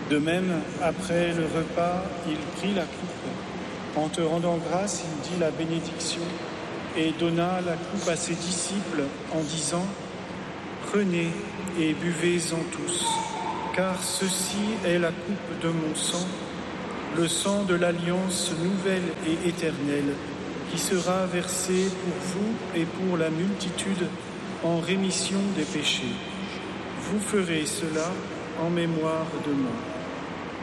De même, après le repas, il prit la coupe. En te rendant grâce, il dit la bénédiction et donna la coupe à ses disciples en disant « Prenez et buvez-en tous, car ceci est la coupe de mon sang, le sang de l'alliance nouvelle et éternelle, qui sera versé pour vous et pour la multitude en rémission des péchés. Vous ferez cela en mémoire de moi. »